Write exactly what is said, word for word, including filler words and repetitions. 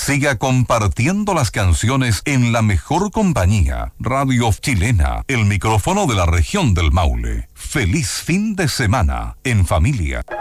Siga compartiendo las canciones en la mejor compañía. Radio Chilena, el micrófono de la región del Maule. Feliz fin de semana en familia.